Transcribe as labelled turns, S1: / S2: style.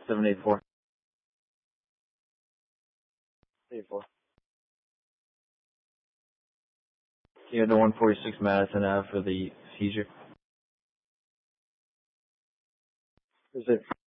S1: 784. 84. You had the 146 Madison Ave for the seizure. Is it